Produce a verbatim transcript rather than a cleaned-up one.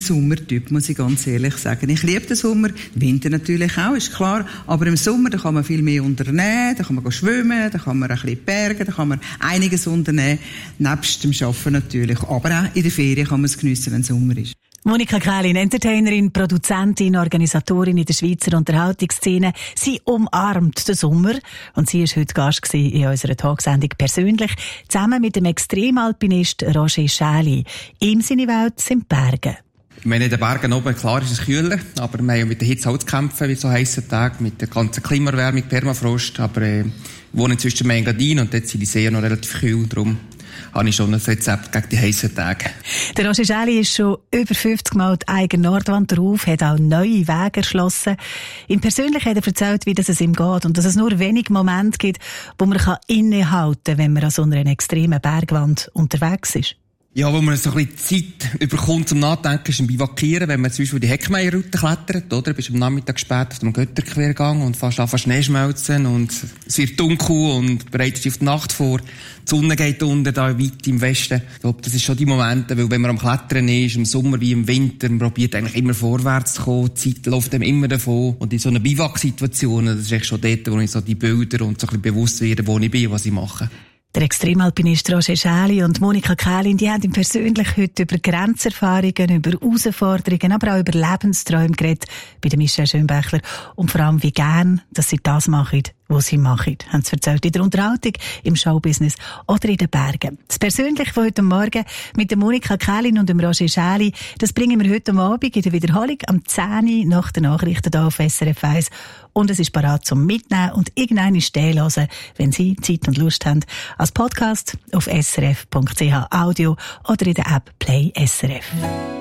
Sommertyp, muss ich ganz ehrlich sagen. Ich liebe den Sommer, Winter natürlich auch, ist klar. Aber im Sommer, da kann man viel mehr unternehmen, da kann man schwimmen, da kann man ein bisschen bergen, da kann man einiges unternehmen. Nebst dem Arbeiten natürlich. Aber auch in der Ferien kann man es geniessen, wenn es Sommer ist. Monika Kählin, Entertainerin, Produzentin, Organisatorin in der Schweizer Unterhaltungsszene. Sie umarmt den Sommer und sie war heute Gast in unserer Talksendung «Persönlich» zusammen mit dem Extremalpinist Roger Schäli. Ihm seine Welt sind Berge. Ich meine, in den Bergen oben, klar ist es kühler, aber wir haben mit der Hitze auch zu kämpfen, wie so heissen Tag, mit der ganzen Klimaerwärmung, Permafrost, aber äh, ich wohne inzwischen in Engadin und dort sind die Seen noch relativ kühl, darum habe ich schon ein Rezept gegen die heissen Tage. Der Roger Schäli ist schon über fünfzig Mal die eigene Nordwand drauf, hat auch neue Wege erschlossen. Ihm persönlich hat er erzählt, wie das es ihm geht und dass es nur wenige Momente gibt, wo man innehalten kann, wenn man an so einer extremen Bergwand unterwegs ist. Ja, wo man so ein bisschen Zeit überkommt zum Nachdenken, ist im Bivakieren, wenn man zum Beispiel die Heckmeierroute klettert, oder? Du bist am Nachmittag spät auf dem Götterquergang und fast anfangen Schnee schmelzen und es wird dunkel und bereitest dich auf die Nacht vor. Die Sonne geht unter, da weit im Westen. Ich glaube, das ist schon die Momente, weil wenn man am Klettern ist, im Sommer wie im Winter, man probiert eigentlich immer vorwärts zu kommen, die Zeit läuft einem immer davon. Und in so einer Biwak-Situation, das ist echt schon dort, wo ich so die Bilder und so ein bisschen bewusst werde, wo ich bin, was ich mache. Der Extremalpinist Roger Schäli und Monika Kählin, die haben ihm persönlich heute über Grenzerfahrungen, über Herausforderungen, aber auch über Lebensträume geredet bei der Michelle Schönbächler und vor allem, wie gern, dass sie das machen, was sie machen, haben sie erzählt in der Unterhaltung, im Showbusiness oder in den Bergen. Das Persönliche von heute Morgen mit der Monika Kählin und dem Roger Schäli, das bringen wir heute Abend in der Wiederholung am zehn Uhr nach den Nachrichten hier auf S R F eins. Und es ist parat zum Mitnehmen und irgendeine Stelle hören, wenn Sie Zeit und Lust haben, als Podcast auf s r f punkt c h Audio oder in der App Play S R F.